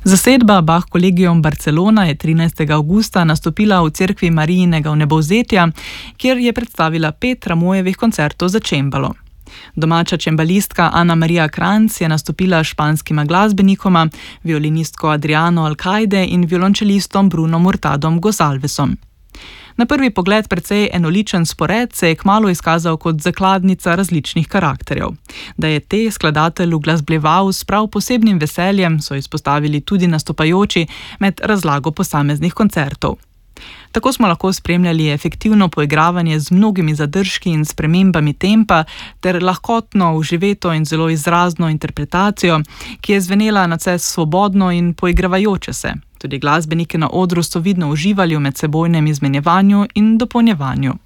Zasedba Bach Collegium Barcelona je 13. avgusta nastopila v cerkvi Marijinega vnebovzetja, kjer je predstavila 5 Ramojevih koncertov za čembalo. Domača čembalistka Ana Marija Kranc je nastopila s španskima glasbenikoma, violinistko Adriano Alcaide in violončelistom Bruno Murtadom Gonsalvesom. Na prvi pogled precej enoličen spored se je kmalu izkazal kot zakladnica različnih karakterjev. Da je te skladatelj uglasbljeval s prav posebnim veseljem, so izpostavili tudi nastopajoči med razlago posameznih koncertov. Tako smo lahko spremljali efektivno poigravanje z mnogimi zadržki in spremembami tempa ter lahkotno, uživeto in zelo izrazno interpretacijo, ki je zvenela nadvse svobodno in poigravajoče se. Tudi glasbeniki na odru so vidno uživali v medsebojnem izmenjevanju in dopolnjevanju.